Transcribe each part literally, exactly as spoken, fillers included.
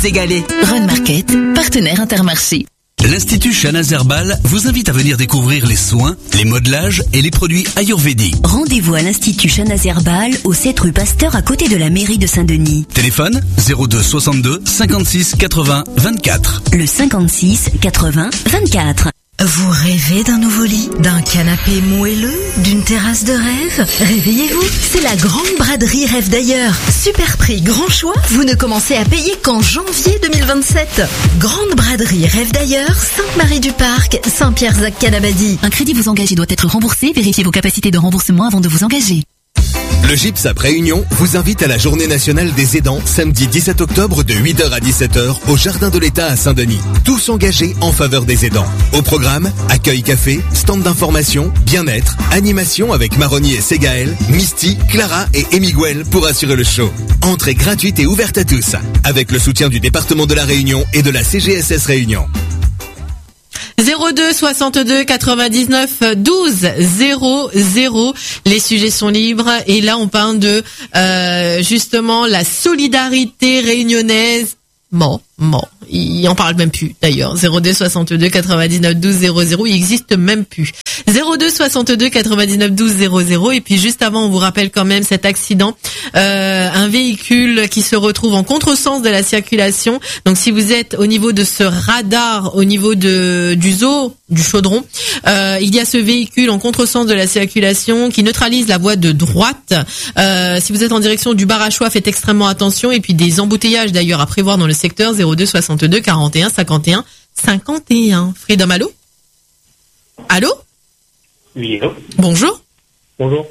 égaler. Run Market, partenaire Intermarché. L'Institut Shahnaz Herbal vous invite à venir découvrir les soins, les modelages et les produits ayurvédiques. Rendez-vous à l'Institut Shahnaz Herbal au sept rue Pasteur à côté de la mairie de Saint-Denis. Téléphone zéro deux soixante-deux cinquante-six quatre-vingts vingt-quatre. Le cinquante-six quatre-vingts vingt-quatre. Vous rêvez d'un nouveau lit, d'un canapé moelleux, d'une terrasse de rêve? Réveillez-vous, c'est la grande braderie Rêve d'ailleurs. Super prix, grand choix, vous ne commencez à payer qu'en janvier deux mille vingt-sept. Grande braderie Rêve d'ailleurs, Sainte-Marie-du-Parc, Saint-Pierre-Zac-Canabadi. Un crédit vous engagé doit être remboursé, vérifiez vos capacités de remboursement avant de vous engager. Le GIPSAP Réunion vous invite à la Journée nationale des aidants samedi dix-sept octobre de huit heures à dix-sept heures au Jardin de l'État à Saint-Denis. Tous engagés en faveur des aidants. Au programme, accueil café, stand d'information, bien-être, animation avec Maroni et Ségaël, Misty, Clara et Emiguel pour assurer le show. Entrée gratuite et ouverte à tous. Avec le soutien du département de la Réunion et de la C G S S Réunion. zéro deux soixante-deux quatre-vingt-dix-neuf douze zéro zéro. Les sujets sont libres et là on parle de euh, justement la solidarité réunionnaise. Bon, bon, il en parle même plus d'ailleurs. zéro deux soixante-deux quatre-vingt-dix-neuf douze zéro zéro, il existe même plus. zéro deux soixante-deux quatre-vingt-dix-neuf douze zéro zéro. Et puis juste avant, on vous rappelle quand même cet accident, euh, un véhicule qui se retrouve en contresens de la circulation. Donc si vous êtes au niveau de ce radar, au niveau de du zoo, du chaudron, euh, il y a ce véhicule en contresens de la circulation qui neutralise la voie de droite. Euh, si vous êtes en direction du bar à choix, faites extrêmement attention. Et puis des embouteillages d'ailleurs à prévoir dans le secteur. Zéro deux soixante-deux quarante et un cinquante et un cinquante et un. Freedom, allô? Allô? Oui, allô? Bonjour. Bonjour.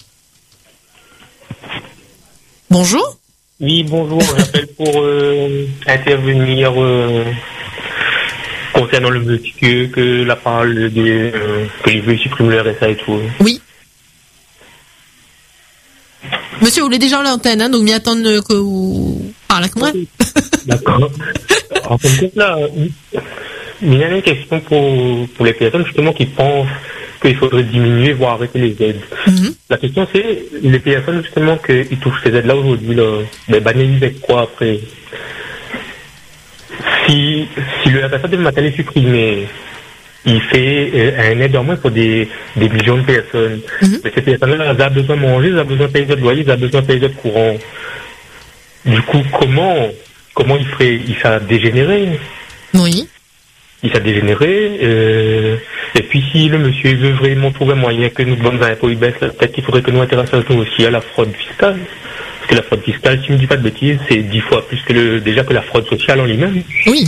Bonjour. Oui, bonjour. J'appelle pour euh, intervenir euh, concernant le monsieur que la parole des euh, que il veut supprimer le R S A et tout. Oui. Monsieur, vous voulez déjà l'antenne, hein, donc m'y attendre que vous parlez avec moi. D'accord. En fin de compte, là, il y a une question pour, pour les personnes justement qui pensent qu'il faudrait diminuer, voire arrêter les aides. Mm-hmm. La question c'est, les personnes justement qui touchent ces aides-là aujourd'hui, là, ben, banalisent avec quoi après? Si, si le R S A de matin est supprimé, il fait euh, un aide en moins pour des, des millions de personnes. Mm-hmm. Mais ces personnes-là, elles ont besoin de manger, elles ont besoin de payer de loyer, elles ont besoin de payer de courant. Du coup, comment, comment il ferait, il s'est dégénéré? Oui. Il s'est dégénéré, euh, et puis si le monsieur veut vraiment trouver un moyen que nous devons impôts ils baissent, peut-être qu'il faudrait que nous intéressions aussi à la fraude fiscale. Parce que la fraude fiscale, si je ne dis pas de bêtises, c'est dix fois plus que le, déjà que la fraude sociale en lui-même. Oui.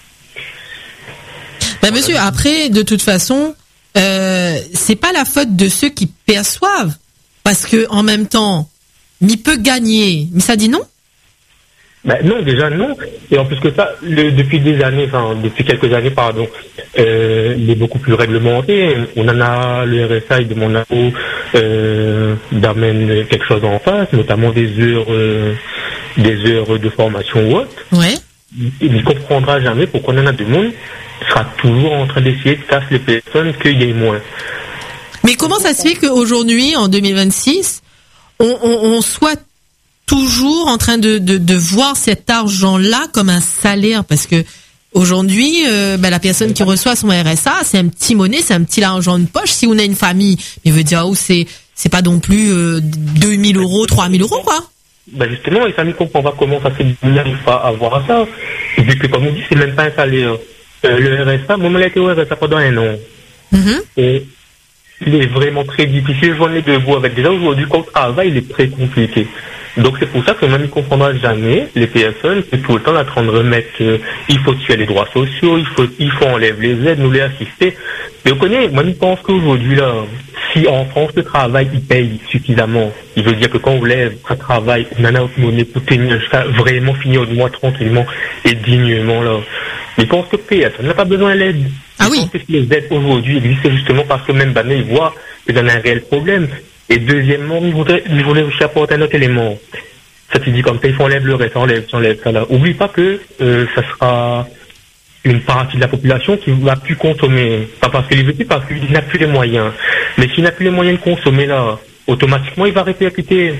Ben monsieur, après, de toute façon, euh, c'est pas la faute de ceux qui perçoivent, parce que en même temps, il peut gagner, mais ça dit non. Ben non, déjà non. Et en plus que ça, le, depuis des années, enfin depuis quelques années, pardon, euh, il est beaucoup plus réglementé. On en a le R S A, il demande à nous euh, d'amener quelque chose en face, notamment des heures, euh, des heures de formation ou autre. Ouais. Il ne comprendra jamais pourquoi on en a du monde. Il sera toujours en train d'essayer de casser les personnes qu'il y ait moins. Mais comment ça se fait qu'aujourd'hui, en deux mille vingt-six, on, on, on soit toujours en train de, de, de voir cet argent-là comme un salaire? Parce que aujourd'hui, euh, ben, la personne qui reçoit son R S A, c'est un petit monnaie, c'est un petit argent de poche. Si on a une famille, il veut dire, oh, c'est, c'est pas non plus euh, deux mille euros, trois mille euros, quoi. Ben justement, les familles ne comprennent pas comment ça se fait qu'ils n'arrivent pas à avoir ça. Vu que, comme on dit, c'est même pas un salaire. Euh, le R S A, moi, j'ai été au R S A pendant un an. Mm-hmm. Et il est vraiment très difficile. J'en ai debout avec déjà aujourd'hui, quand on travaille, il est très compliqué. Donc c'est pour ça que même il ne comprendra jamais les personnes qui tout le temps en train de remettre euh, il faut tuer les droits sociaux, il faut il faut enlever les aides, nous les assister. Mais vous connaissez, moi je pense qu'aujourd'hui là, si en France le travail il paye suffisamment, il veut dire que quand on lève un travail, on en a une monnaie pour tenir jusqu'à vraiment finir le mois tranquillement et dignement là. Mais je pense que personne n'a pas besoin de l'aide. Ah je oui. pense que si les aides aujourd'hui existent justement parce que même Banet il voit qu'il y a un réel problème. Et deuxièmement, il voudrait, il voulait aussi apporter un autre élément. Ça te dit comme ça, il faut enlever le reste, enlève, enlève ça là. Oublie pas que euh, ça sera une partie de la population qui va plus consommer. Pas parce qu'il veut plus, parce qu'il n'a plus les moyens. Mais s'il n'a plus les moyens de consommer là, automatiquement il va répercuter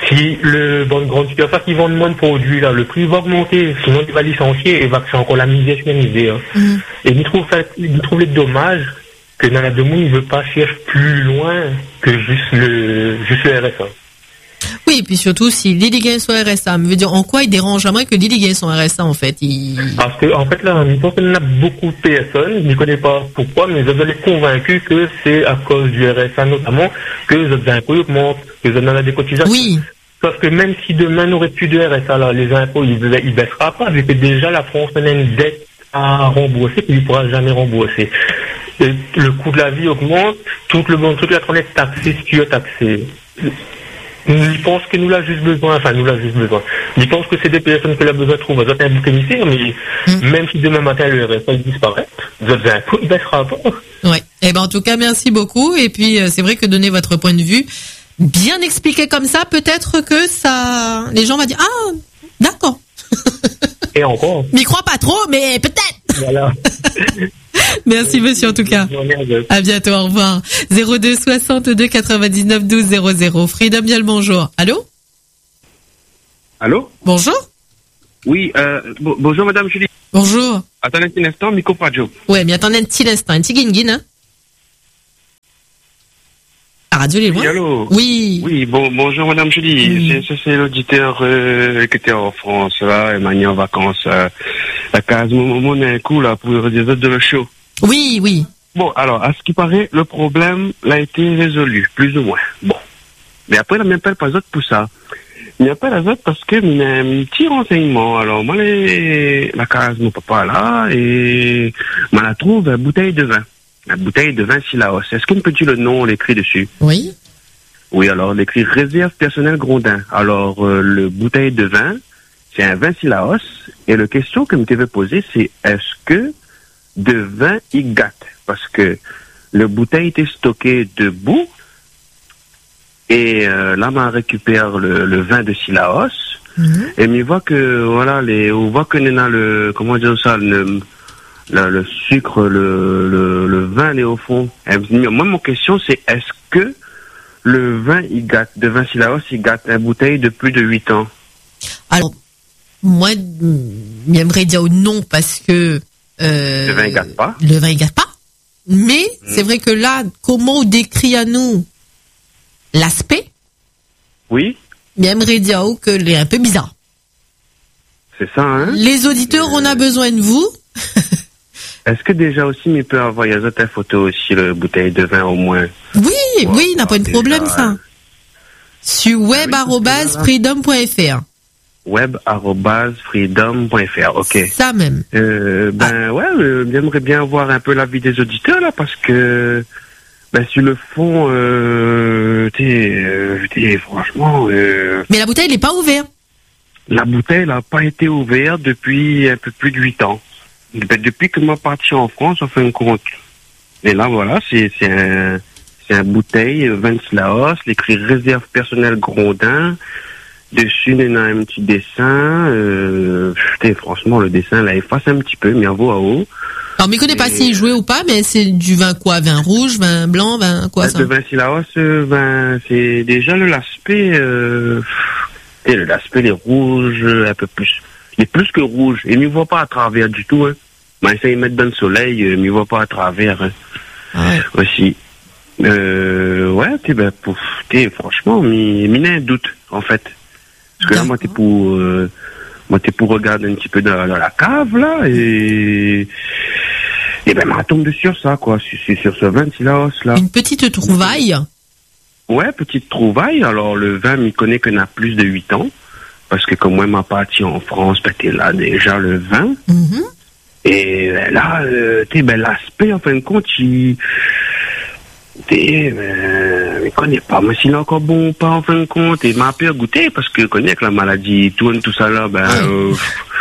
si le bon grande surface qui vend moins de produits là, le prix va augmenter, sinon il va licencier et va créer encore la misère sur la misère. Mm. Et il trouve ça, il trouve les dommages que dans la demande il veut pas chercher plus loin que juste le juste le R S A. Oui, et puis surtout si Lily gagne son R S A, me veut dire en quoi il dérange moins que Lily gagne son R S A en fait. Il... Parce que en fait là, je pense qu'il y en a beaucoup de personnes, je ne connais pas pourquoi, mais je dois être convaincu que c'est à cause du R S A notamment que les autres impôts augmentent, que les autres en a des cotisations. Oui. Parce que même si demain n'aurait plus de R S A là, les impôts ils ils baisseront pas, vu que déjà la France a une dette à rembourser qu'il ne pourra jamais rembourser. Et le coût de la vie augmente, tout le monde, toute la planète taxée, ce qui est taxé. Il pense que nous l'a juste besoin, enfin nous l'a juste besoin. Il pense que c'est des personnes que la besoin trouve à un bouc émissaire, mais mmh. même si demain matin le R S A il disparaît, vous avez un coup, il baissera pas. Ouais. Eh ben en tout cas merci beaucoup. Et puis c'est vrai que donner votre point de vue, bien expliqué comme ça, peut-être que ça, les gens vont dire ah d'accord. Et encore. M'y crois pas trop, mais peut-être. Voilà. Merci monsieur en tout cas. À bientôt, au revoir. zéro deux soixante-deux quatre-vingt-dix-neuf douze zéro zéro. Freedom, bien le bonjour. Allô? Allô? Bonjour. Oui, euh, bo- bonjour madame Julie. Bonjour. Attendez un petit instant, Miko Pajo. Ouais, mais attendez un petit instant, un petit guin-guin, hein. La radio, elle est loin. Oui, allô? Oui. Oui, bon, bonjour madame Julie. Oui. C'est, c'est l'auditeur euh, qui était en France, là, et manie en vacances. Euh, la case, mon, mon un coup, là, pour des autres de le show. Oui, oui. Bon, alors, à ce qui paraît, le problème l'a été résolu, plus ou moins. Bon. Mais après, il n'y a pas pas d'autre pour ça. Il n'y a pas les autres parce que il y a un petit renseignement. Alors, moi, les, la case, mon papa, là, et, moi, la trouve, une bouteille de vin. La bouteille de vin Silaos. Est-ce qu'on peut dire le nom, l'écrit dessus? Oui. Oui, alors, l'écrit réserve personnelle Grondin. Alors, euh, le bouteille de vin, c'est un vin Silaos. Et la question que je me poser, c'est est-ce que de vin il gâte? Parce que le bouteille était stocké debout. Et euh, là, on récupère le, le vin de Silaos. Mm-hmm. Et on voit que, voilà, les, on voit que nous a le, comment dire ça, le, le, le sucre, le, le, le vin, il est au fond. Et moi, mon question, c'est est-ce que le vin, il gâte, de vin Silaos, il gâte une bouteille de plus de huit ans? Alors, moi, j'aimerais dire non parce que euh, le vin, il gâte pas. Le vin, il gâte pas. Mais mm. c'est vrai que là, comment on décrit à nous l'aspect? Oui. J'aimerais dire que c'est un peu bizarre. C'est ça, hein? Les auditeurs, euh... on a besoin de vous. Est-ce que déjà aussi, il peut envoyer ta photo aussi, la bouteille de vin au moins? Oui, ouais, oui, il n'a pas de problème, ça. Hein. Sur web arobase freedom point f r. web arobase freedom point f r, ok. Ça même. Euh, ben ah. ouais, euh, j'aimerais bien voir un peu l'avis des auditeurs, là, parce que, ben sur le fond, euh, t'es, euh, t'es franchement... Euh, Mais la bouteille, elle n'est pas ouverte. La bouteille n'a pas été ouverte depuis un peu plus de huit ans. Depuis que moi parti en France, on fait un compte. Et là, voilà, c'est, c'est un, c'est un bouteille, vin Silaos, l'écrit réserve personnelle Grondin. Dessus, il y a un petit dessin. Euh, putain, franchement, le dessin, là, efface un petit peu, mais en vaut à haut. Alors, mais je ne connais pas s'il jouait ou pas, mais c'est du vin quoi? Vin rouge, vin blanc, vin quoi, ça? Le vin Silaos, vin, c'est déjà le l'aspect, euh, et le l'aspect, les rouges, un peu plus. Il est plus que rouge. Il ne voit pas à travers du tout, hein. Mais essaye de mettre dans le soleil, il ne voit pas à travers, hein. Ouais. Aussi. Euh, ouais, t'es, ben, pour, t'es, franchement, il y a un doute, en fait. Parce que là, moi, t'es pour, euh, moi, t'es pour regarder un petit peu dans, dans la cave, là, et, et ben, ma tombe sur ça, quoi, sur, sur ce vin Silaos, là. Une petite trouvaille. Ouais, petite trouvaille. Alors, le vin, m'y connaît qu'on a plus de huit ans. Parce que comme moi, ma partie en France, ben, t'es là déjà le vin. Mm-hmm. Et ben, là, euh, t'es, ben, l'aspect, en fin de compte, il... T'es, ben, je connais pas, mais s'il est encore bon ou pas, en fin de compte. Et m'a peur goûter, parce que je connais que la maladie tourne, tout ça là, ben... Euh...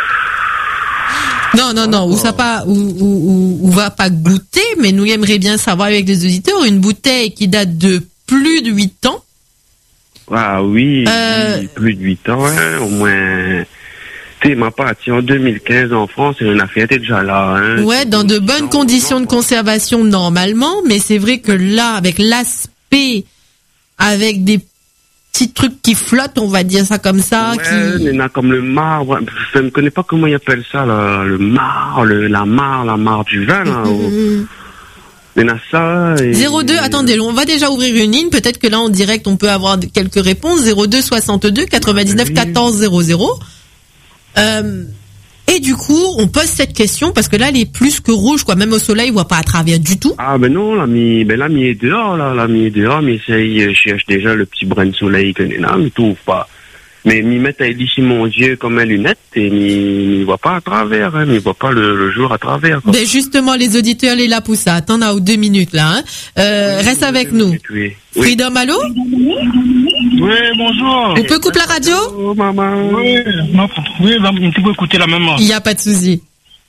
Non, non, non, ou ça pas, ou, ou, ou, ou va pas goûter, mais nous aimerions bien savoir avec les auditeurs, une bouteille qui date de plus de huit ans. Ah oui, euh... oui plus de huit ans, hein, au moins. Tu sais, ma partie en deux mille quinze en France, et on a fait déjà là. Hein, ouais, dans de bonnes conditions de conservation normalement, mais c'est vrai que là, avec l'aspect, avec des petits trucs qui flottent, on va dire ça comme ça. Ouais, qui... il y en a comme le marc, je ne connais pas comment ils appellent ça, là, le marc, le, la marc, la marc du vin, là. Mm-hmm. Il y en a ça. Et... zéro deux, attendez, on va déjà ouvrir une ligne, peut-être que là en direct on peut avoir quelques réponses. zéro deux soixante-deux quatre-vingt-dix-neuf quatorze zéro zéro. Euh, et du coup, on pose cette question parce que là, elle est plus que rouge, quoi. Même au soleil, on voit pas à travers du tout. Ah ben non, l'ami, ben l'ami est dehors, là, l'ami est dehors, mais il cherche déjà le petit brin de soleil que là, mais trouve pas. Mais m'y met à ici mon Dieu comme un lunette et m'y voit pas à travers, hein, m'y voit pas le, le jour à travers. Quoi. Ben justement, les auditeurs, les lapoussa, attends, on a deux minutes là. Hein. Euh, oui, reste avec nous. Oui. Freedom, allô? Oui, bonjour. On peut couper la radio? Oh, maman. Oui, non, oui, on peut écouter la même. Il n'y a pas de souci.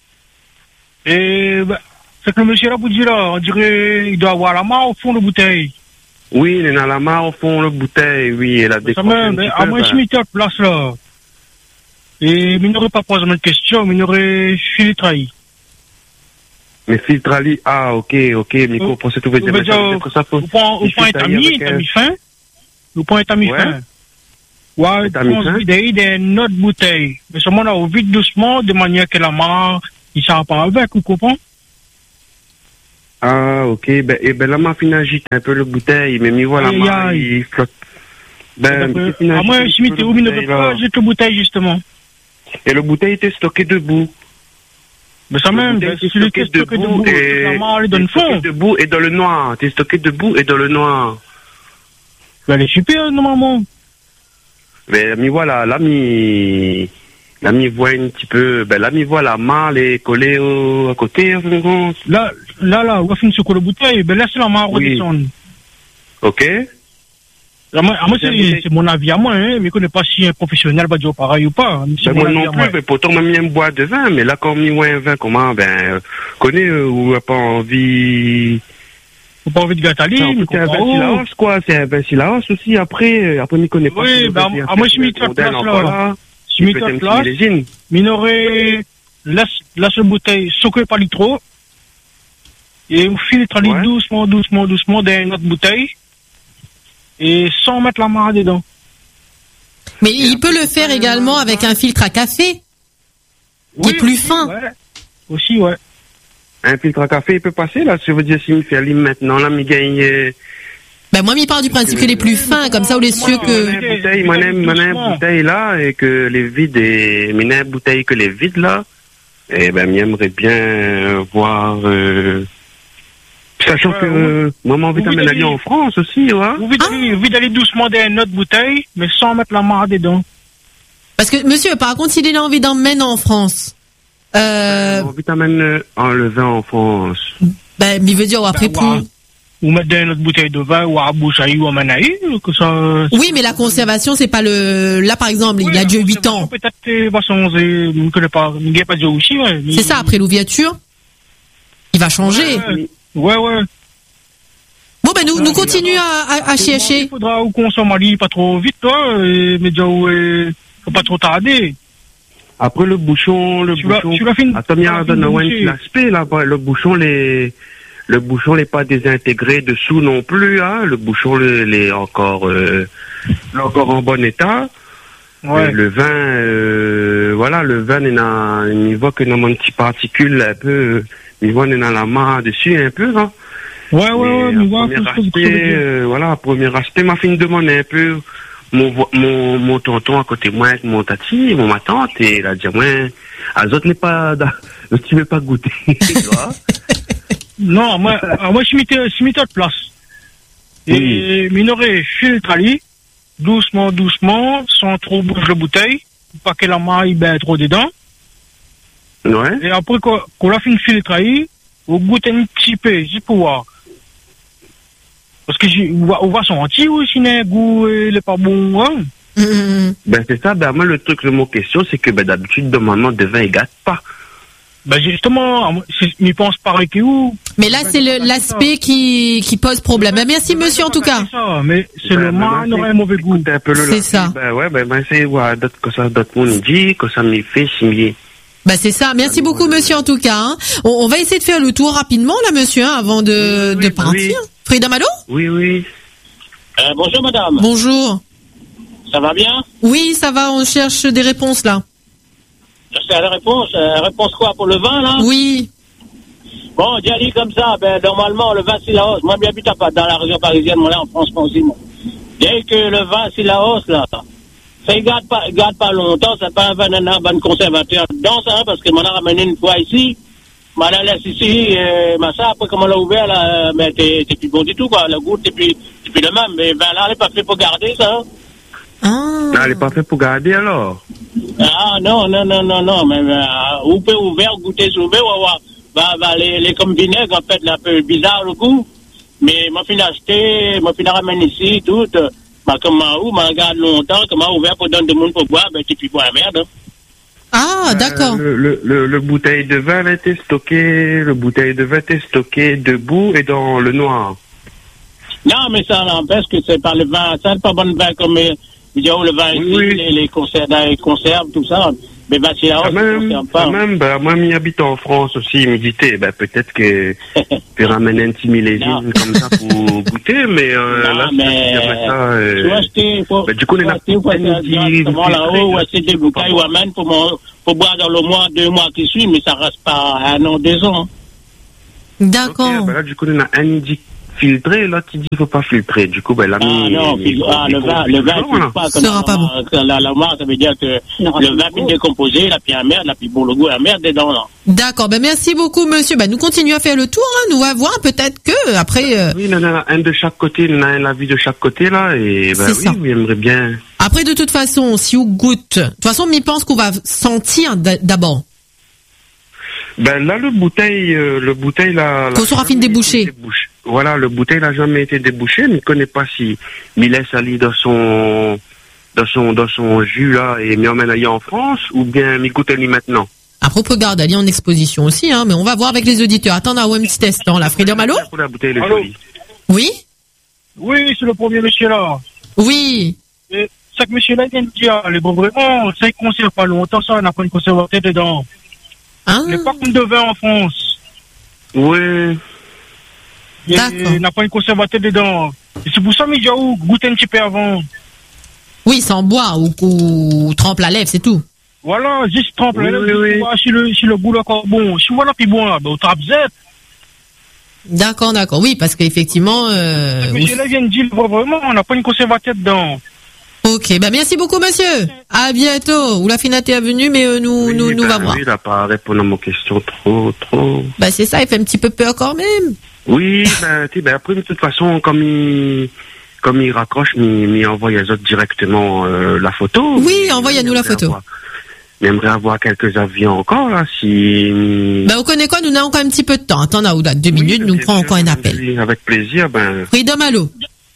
Et bah, c'est que le monsieur là, vous dit là, on dirait il doit avoir la main au fond de la bouteille. Oui, il est dans la main au fond de la bouteille, oui, elle a décroché un petit peu. À moi, je m'étais à place là. Et il n'aurait pas posé de question, mais il aurait filtré. Mais filtrali, ah, ok, ok, mais oh, pour se trouver des messages, ça peut. Vous pouvez être ami, t'as mis fin. Vous pouvez être ami fin. Ouais, on se vide d'une autre bouteille. Mais seulement là, on vide doucement, de manière que la main, il ne s'en pas avec, vous comprenez? Ah, ok, ben, et ben là, ma fille agite un peu la bouteille, mais mi voilà, ma, il flotte. Ben, à moi, je m'étais où, mais ne veut pas jeter la bouteille, justement. Et la bouteille était stockée debout. Mais ça même, ben, si le était stocké debout, et la main, elle est dans le fond. Debout et dans le noir. T'es stocké debout et dans le noir. Ben, elle est super, normalement. Ben, mi voilà, là, mi, là, mi voit un petit peu, ben, là, mi voit la main, elle est collée au, à côté, là, là, là, on va finir sur la bouteille, ben, laisse la main redescendre. Ok. À moi, moi c'est, c'est mon avis à moi, hein, mais je ne connais pas si un professionnel va dire pareil ou pas. Ben moi non plus, mais pourtant, même bien boire de vin, mais là, quand on boit un vin, comment, ben, euh, connais, euh, ou a pas envie. Ou pas envie de gâter, mais c'est un vin Silaos, quoi, c'est un vin Silaos aussi, après, après, je connais pas. Oui, ben, à moi, je m'y mets à place, là. Je m'y mets à place, mais il aurait, laisse, laisse la bouteille, sauter pas trop, et on filtre ouais. doucement, doucement, doucement dans notre bouteille. Et sans mettre la main dedans. Mais et il peut le faire également avec un filtre à café, oui, qui est plus aussi, fin. Ouais. Aussi, ouais. Un filtre à café, il peut passer, là, si je veux dire, s'il me fait aller maintenant, là, il gagne... Euh... Ben, moi, il part du principe qu'il est plus fin, comme ça, ou les cieux que... Mon bouteille, mon une bouteille, là, et que les vides, et... Mon une bouteille que les vides, là, et ben, j'aimerais bien voir... Euh... Sachant ouais, que euh, moi, j'ai envie d'amener l'avion en France aussi, ouais. Vous voulez d'aller doucement dans une autre bouteille, mais sans mettre la main dedans. Parce que, monsieur, par contre, s'il a envie d'emmener en France, euh... J'ai envie d'amener le vin en France. Ben, mais il veut dire, après, ben, pour... Ou mettre dans une autre bouteille de vin, ou à bouchaï, ou à manaï, que ça... Oui, mais la conservation, c'est pas le... Là, par exemple, oui, il a déjà huit ans. Peut-être, de toute façon, je ne connais pas, je ne pas dire aussi, ouais. C'est ça, après l'ouverture, il va changer. Ouais, ouais. ouais. Bon, ben, nous, nous continuons à, à, à chercher. Il faudra qu'on s'en marie pas trop vite, toi, et, mais déjà, ouais, faut pas trop tarder. Après, le bouchon, le tu bouchon. Tu vas finir. Attends, il y a l'aspect, là, le bouchon, les, le bouchon n'est pas désintégré dessous non plus, hein. Le bouchon, il est encore, euh, encore en bon état. Ouais. Le vin, euh, voilà, le vin, il a, il voit que dans mon petit particule, un peu, il voit, il a la main dessus, un peu, hein. Ouais, ouais, ouais, mais voilà, premier aspect, euh, voilà, premier aspect, ma fille me demande un peu, mon, mon, mon tonton à côté de moi, avec mon tati, mon ma tante, et elle a dit, ouais, à autres n'est pas, tu veux pas goûter, tu vois. Non, moi, moi, je m'étais, je m'étais de place. Et, oui. Minoré, filtre ali, doucement, doucement, sans trop bouger la bouteille, pas que la maille, ben, trop dedans. Ouais. Et après, quand, quand la fin filtre ali, on goûte un petit peu, juste pour voir. Parce que on va, on va sentir aussi le goût il n'est pas bon. Hein? Mmh. Ben c'est ça, ben moi le truc, le mot question, c'est que ben d'habitude, normalement, de vin, il gâte pas. Ben justement, il pense pareil que vous. Mais là, c'est le, l'aspect qui, qui pose problème. Ben, merci monsieur en tout cas. C'est ça, mais c'est ben, le vin aurait un mauvais goût. Un peu c'est ça. Ben ouais, ben, ben c'est, ouais, d'autres, que ça, d'autres monde dit, que ça m'y fait signer. Bah c'est ça. Merci beaucoup monsieur en tout cas. Hein. On, on va essayer de faire le tour rapidement là monsieur hein, avant de, oui, de oui, partir. Oui. Freedom, allô ? Oui oui. Euh, bonjour madame. Bonjour. Ça va bien? Oui, ça va, on cherche des réponses là. C'est la réponse. Euh, réponse quoi pour le vin là? Oui. Bon, j'ai dit comme ça, ben normalement le vin c'est la hausse. Moi, j'habite pas dans la région parisienne, moi là en France, moi aussi. Moi. Dès que le vin c'est la hausse là, ça ne garde pas, garde pas longtemps, c'est pas un vin d'un bon conservateur dedans ça, parce que m'en a ramené une fois ici, m'en a laissé ici, euh, ma ça après comme on l'a ouvert là, mais t'es, t'es plus bon du tout quoi, le goût t'es plus, t'es plus le même, mais le vin là, elle est pas fait pour garder ça. Ah. Non, elle est pas faite pour garder alors. Ah non, non, non, non, non, mais euh, vous pouvez ouvert, goûter sur ouvert, on va voir. Bah, bah, les, les comme vinaigre, en fait, là, un peu bizarre le goût. Mais m'a fait l'acheter, m'a fait la ramener ici, tout. Bah, comme où, m'a regarde longtemps, comment ouvert pour donner des monde pour boire, ben, tu puis boire merde. Hein. Ah, d'accord. Euh, le, le, le bouteille de vin a été stocké, le bouteille de vin était stocké debout et dans le noir. Non, mais ça n'empêche que c'est pas le vin, ça n'est pas bon vin comme, euh, le vin ici, oui. les, les conserves, les conserves, tout ça. Mais bah, c'est la hausse, même, pas. Même, bah, moi, m'y habite en France aussi, il me dit, bah, peut-être que tu ramènes un petit millésime comme ça pour goûter, mais, euh, non, là, mais, ça, euh, tu acheter, faut, bah, du coup, on est là, directement là-haut, ou acheter des bouteilles, ou amène pour, mon, pour boire dans le mois, deux mois qui suivent, mais ça reste pas un an, deux ans. D'accord. Okay, bah, là, du coup, on a un indique filtré, là, tu dis qu'il faut pas filtrer. Du coup, ben, là, ah, mis, non, mis, ah, mis, le vin, le vin, il pas ça sera pas bon. La, la marque, ça veut dire que le vin est décomposé, là, puis un merde, là, puis bon, le goût, un merde dedans, là. D'accord, ben, merci beaucoup, monsieur. Ben, nous continuons à faire le tour, hein. Nous allons voir, peut-être que, après, euh... oui, il y en a un de chaque côté, il y en a un l'avis de chaque côté, là, et, ben, oui, ça. Oui, j'aimerais bien. Après, de toute façon, si on goûte, de toute façon, on pense qu'on va sentir d'abord. Ben, là, le bouteille, euh, le bouteille, là. Qu'on sera fini débouché. Voilà, le bouteille n'a jamais été débouché, mais il ne connaît pas si il laisse aller dans son, dans son, dans son jus, là, et m'y emmène aller en France, ou bien m'y goûte aller maintenant. À propos, garde, aller en exposition aussi, hein, mais on va voir avec les auditeurs. Attends, on a un petit test, la Freedom, allô? La bouteille, allô? Oui? Oui, c'est le premier monsieur là. Oui. Et ça que monsieur là vient de dire, les bons vraiment, ça ne conserve pas longtemps, ça, on n'a pas une conservateur dedans. Hein? Les parcs de vin en France. Oui. Il n'a pas une conservateur dedans. Et c'est pour ça, mais j'ai goûté un petit peu avant. Oui, sans boire ou, ou, ou trempe la lèvre, c'est tout. Voilà, juste trempe oui, la lèvre. Oui, oui. Si, le, si le goût est encore bon. Si voilà, puis bon, là, ben, au trappe Z. D'accord, d'accord. Oui, parce qu'effectivement. Euh, monsieur là vient de dire vraiment, on n'a pas une conservateur dedans. Ok, bah merci beaucoup, monsieur. À bientôt. Ou la finalité est venue, mais euh, nous, oui, nous, ben, nous va voir. Oui, il n'a pas répondu à mon question trop, trop. Bah c'est ça, il fait un petit peu peur quand même. Oui, ben, tu sais, ben après de toute façon, comme il, comme il raccroche, il, il envoie les autres directement euh, la photo. Oui, envoyez-nous la photo. Avoir, il aimerait avoir quelques avions encore là, si. Ben, vous connaissez quoi? Nous n'avons encore un petit peu de temps. Attends, là, deux oui, minutes, nous prenons encore un appel. Oui, avec plaisir, ben. Freedom, allô?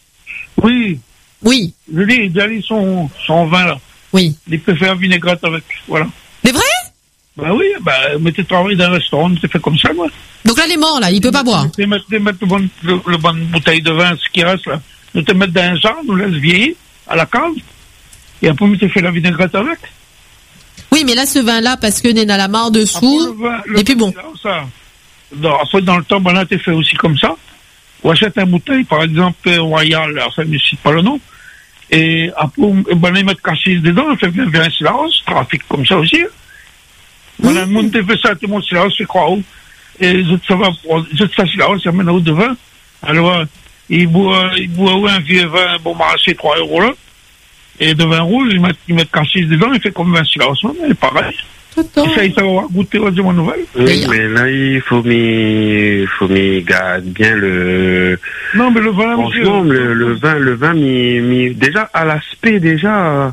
Oui. Oui. Je dis, il a son, son vin là. Oui. Il peut faire vinaigrette avec, voilà. C'est vrai? Bah oui, bah, mais tu travailles dans un restaurant, tu fais comme ça, moi. Donc là, il est mort, là, il peut pas boire. Tu mettre, mettre le bon, le, le bon bouteille de vin, ce qui reste, là. Nous te mettre dans un genre, nous laisse vieillir, à la cave, et après, tu fais la vinaigrette avec. Oui, mais là, ce vin-là, parce que n'est à la mare dessous, après, le vin, le et puis bon. Là, ça, dans, après, dans le temps, ben là, tu fais aussi comme ça. Ou achète une bouteille, par exemple, Royal, enfin, je ne cite pas le nom. Et après, ben là, ils mettent cassis dedans, on fait bien un silence, trafic comme ça aussi. Voilà, le monde fait ça, tout le monde silence, c'est quoi, où. Et les autres, ça va, les autres, ça silence, ça mène à haut de vin. Alors, ils boivent, ils boivent un vieux vin, bon, marché trois euros là. Et de vin rouge, ils mettent, ils mettent cassis dedans, ils font comme un silence, mais pareil. Et ça, ils savent goûter aux bonnes nouvelles. Oui, mais là, il faut m'y, il faut m'y garder bien le. Non, mais le vin, franchement, le, le vin, le vin, m'y, m'y, déjà, à l'aspect, déjà,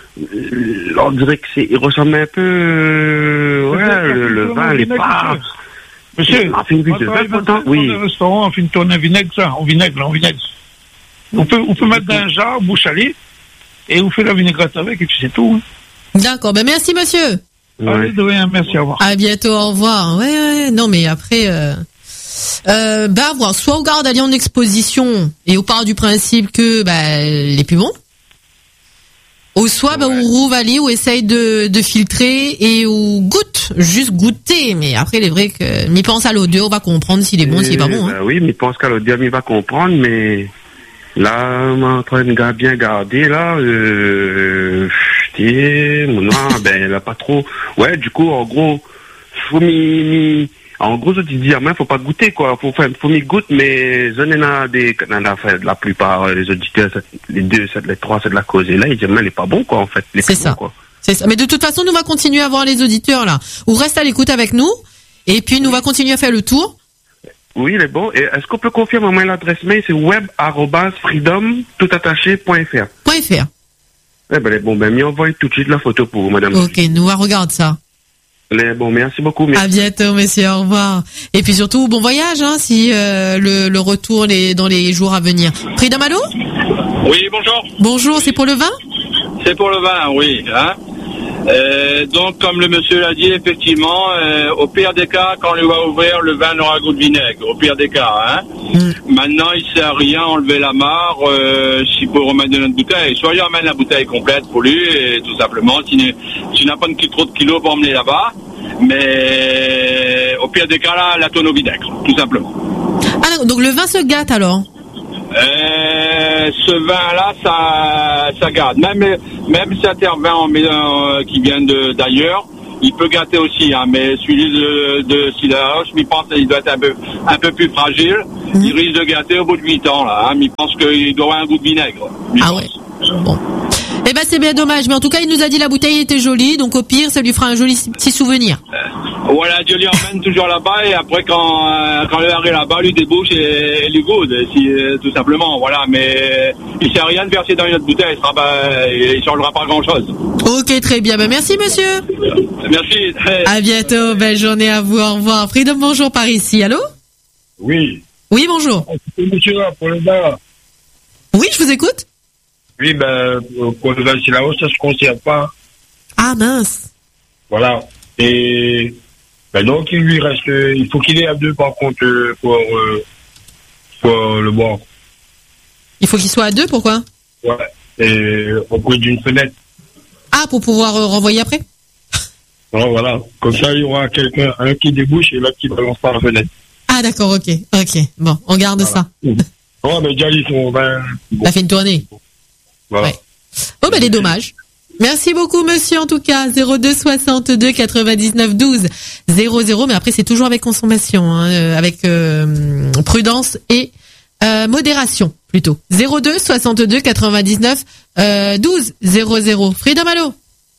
euh, on dirait que c'est, il ressemble un peu, euh, ouais, le, le vin, les pas. Monsieur, on fait une bulle de vin, pourtant, oui. Dans un restaurant, on fait une tourne en vinaigre, ça, en vinaigre, là, en vinaigre. On peut, on peut mettre dans un jar, bouche allée, et on fait la vinaigrette avec, et puis c'est tout. Hein. D'accord, ben merci, monsieur. Ouais. Allez, de rien, merci, au revoir. À bientôt, au revoir. Ouais, ouais, non, mais après, euh, euh, bah, voir, soit on garde aller en exposition, et on part du principe que, bah, les plus bons. Ou soit, ouais. bah, on rouvre aller, ou essaye de, de filtrer, et on goûte, juste goûter. Mais après, il est vrai que, m'y pense à l'odeur, on va comprendre s'il est bon, s'il est pas bon, hein. Bah oui, m'y pense qu'à l'odeur, m'y va comprendre, mais, Là, on est en train de bien garder, là, euh, et, non, ben, elle a pas trop, ouais, du coup, en gros, faut m'y, m'y, en gros, je te dis, mais faut pas goûter, quoi, faut, faut m'y goûter, mais, je n'en a des, la plupart, les auditeurs, les deux, les trois, c'est de la cause, et là, ils disent, mais elle est pas bon, quoi, en fait. C'est ça. Bon, quoi. C'est ça. Mais de toute façon, nous va continuer à voir les auditeurs, là. Ou reste à l'écoute avec nous, et puis nous va continuer à faire le tour. Oui, il est bon. Et est-ce qu'on peut confirmer moi l'adresse mail, c'est web arobase freedom tout attaché point fr. Point fr. Eh ben, bon, ben, m'y envoie tout de suite la photo pour vous, madame. Ok, nous va regarder ça. Les, bon, merci beaucoup. Merci. À bientôt, messieurs, au revoir. Et puis surtout, bon voyage, hein, si euh, le, le retour les, dans les jours à venir. Freedom, allô? Oui, bonjour. Bonjour, c'est pour le vin? C'est pour le vin, oui. Hein. Euh, donc, comme le monsieur l'a dit, effectivement, euh, au pire des cas, quand on lui va ouvrir, le vin aura goût de vinaigre. Au pire des cas, hein. Mm. Maintenant, il ne sert à rien enlever la mare euh, s'il faut remettre de notre bouteille. Soit il emmène la bouteille complète pour lui, et tout simplement, s'il tu n'as pas de, trop de kilos pour emmener là-bas. Mais au pire des cas, là, la tonne au vinaigre, tout simplement. Ah, donc le vin se gâte alors? Euh, ce vin-là, ça, ça garde. Même, même certains vins en, euh, qui viennent de, d'ailleurs, il peut gâter aussi. Hein, mais celui de, de Sidaroche, je pense qu'il doit être un peu, un peu plus fragile. Mmh. Il risque de gâter au bout de huit ans. Là, hein, mais je pense qu'il doit avoir un goût de vinaigre. Ah pense. Ouais. Bon. Eh ben c'est bien dommage, mais en tout cas il nous a dit la bouteille était jolie, donc au pire ça lui fera un joli petit souvenir. Euh, voilà, Dieu lui emmène toujours là-bas et après quand euh, quand il arrive là-bas, lui débouche et, et lui goûte, si, euh, tout simplement, voilà. Mais il ne sert à rien de verser dans une autre bouteille, il sera pas, il changera pas grand-chose. Ok, très bien, ben merci monsieur. Merci. À bientôt, belle journée à vous, au revoir. Freedom, bonjour par ici, allô? Oui. Oui, bonjour. Monsieur, pour le bar. Oui, je vous écoute. Oui, ben, pour le vin Silaos, ça se conserve pas. Ah, mince. Voilà. Et, ben, donc, il lui reste, il faut qu'il ait à deux, par contre, pour, euh, pour le boire. Il faut qu'il soit à deux, pourquoi? Ouais. Et, au bout d'une fenêtre. Ah, pour pouvoir euh, renvoyer après? Non, voilà. Comme ça, il y aura quelqu'un, un qui débouche et l'autre qui balance par la fenêtre. Ah, d'accord, ok. Ok. Bon, on garde voilà. Ça. Oh, mais déjà, ils sont, ben. Bon. Ça fait une tournée. Voilà. Ouais. Oh, ben, les dommages. Merci beaucoup, monsieur, en tout cas. zéro deux soixante-deux quatre-vingt-dix-neuf douze zéro zéro. Mais après, c'est toujours avec consommation, hein, euh, avec euh, prudence et euh, modération, plutôt. zéro deux soixante-deux quatre-vingt-dix-neuf douze zéro zéro. Freedom, allô?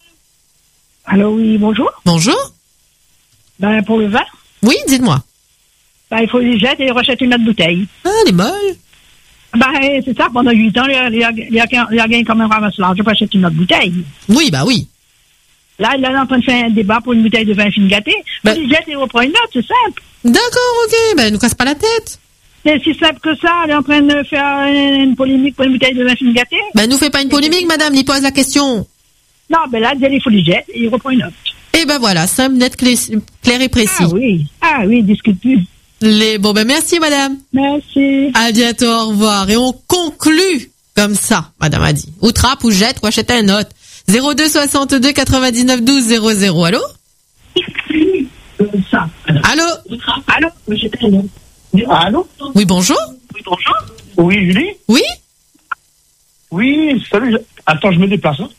Allô, oui, bonjour. Bonjour. Ben, pour le vin? Oui, dites-moi. Ben, il faut les jeter et rejeter notre bouteille. Ah, elle est molle. Ben, c'est ça, pendant huit ans, il y a, il y a, il y a gagné quand même ramasse l'argent pour acheter une autre bouteille. Oui, bah oui. Là, il est en train de faire un débat pour une bouteille de vin fine gâté. Ben, il jette et reprend une autre, c'est simple. D'accord, ok, ben, nous casse pas la tête. C'est si simple que ça, elle est en train de faire une polémique pour une bouteille de vin fine gâté. Ben, nous fait pas une polémique, madame, il pose la question. Non, ben là, il faut les jeter et il reprend une autre. Et ben voilà, simple, net, clair et précis. Ah oui, ah oui, discute plus. Les... Bon, ben merci, madame. Merci. À bientôt, au revoir. Et on conclut comme ça, madame a dit. Ou trappe, ou jette, ou achète un autre. zéro deux soixante-deux quatre-vingt-dix-neuf douze zéro zéro. Allô? Ça. Allô? Allô? Allô? Oui, bonjour. Oui, bonjour. Oui, Julie? Oui? Oui, salut. Attends, je me déplace. Hein.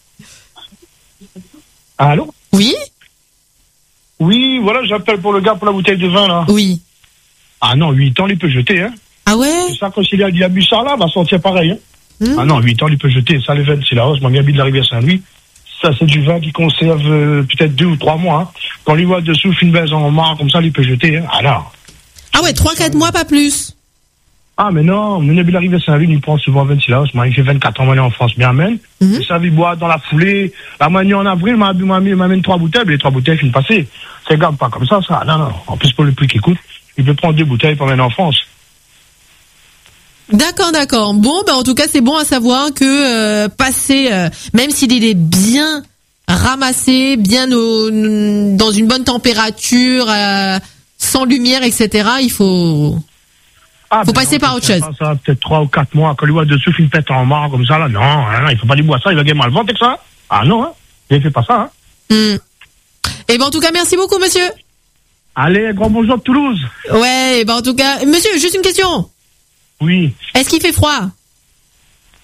Allô? Oui? Oui, voilà, j'appelle pour le gars pour la bouteille de vin, là. Oui. Ah non, huit ans, il peut jeter, hein. Ah ouais? C'est ça, quand il a, il a bu ça, là, va sortir pareil, hein. Mmh. Ah non, huit ans, il peut jeter. Ça, le vin, c'est la hausse. Moi, bien de la rivière Saint-Louis. Ça, c'est du vin qui conserve euh, peut-être deux ou trois mois, hein. Quand il voit dessous une baisse en marre, comme ça, il peut jeter, hein. Alors. Ah ouais, trois, quatre mois, pas plus. Ah, mais non, mon de la rivière Saint-Louis, il prend souvent vingt Silaos. Moi, il fait vingt-quatre ans, moi, il est en France, mais amène. Mm-hmm. Et ça, il boit dans la foulée. La manière en avril, il m'amène trois bouteilles, mais les trois bouteilles finissent passées. C'est grave pas comme ça, ça. Non, non. En plus, pour le prix qu'il coûte, il peut prendre deux bouteilles pour m'amener en France. D'accord, d'accord. Bon, ben, en tout cas, c'est bon à savoir que, euh, passer, euh, même s'il est bien ramassé, bien au, dans une bonne température, euh, sans lumière, et cetera, il faut, Ah, faut passer non, par autre chose. Ça, ça peut-être trois ou quatre mois. Quand il voit dessous une pète en marre comme ça, là, non, hein, il faut pas lui boire ça, il va gagner mal vendre avec ça. Ah non, hein, il fait pas ça. Hein. Mm. Et ben en tout cas, merci beaucoup, monsieur. Allez, grand bonjour de Toulouse. Ouais, et ben en tout cas, monsieur, juste une question. Oui. Est-ce qu'il fait froid?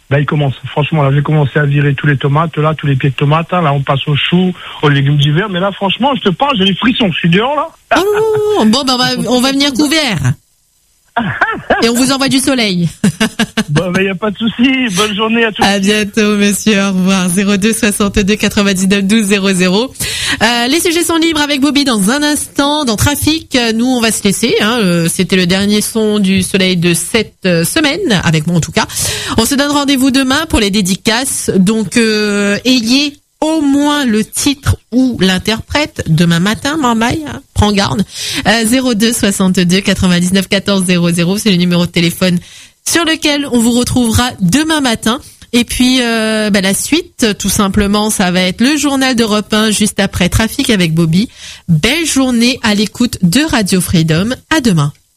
Là, il commence, franchement, là, j'ai commencé à virer tous les tomates, là, tous les pieds de tomates, hein, là, on passe aux choux, aux légumes d'hiver, mais là, franchement, je te parle, j'ai les frissons, je suis dehors, là. Oh, bon, ben, on va, on va venir couvert. Et on vous envoie du soleil. Bon, ben, y a pas de souci. Bonne journée à tous. À bientôt, monsieur. Au revoir. zéro deux soixante-deux quatre-vingt-dix-neuf douze zéro zéro. Euh, les sujets sont libres avec Bobby dans un instant. Dans Trafic, nous, on va se laisser. Hein. Euh, c'était le dernier son du soleil de cette euh, semaine, avec moi en tout cas. On se donne rendez-vous demain pour les dédicaces. Donc, euh, ayez au moins le titre ou l'interprète demain matin, Marmaille, hein, prends garde. Euh, zéro deux soixante-deux quatre-vingt-dix-neuf quatorze zéro zéro, c'est le numéro de téléphone sur lequel on vous retrouvera demain matin. Et puis euh, bah, la suite, tout simplement, ça va être le journal d'Europe un juste après Trafic avec Bobby. Belle journée à l'écoute de Radio Freedom. À demain.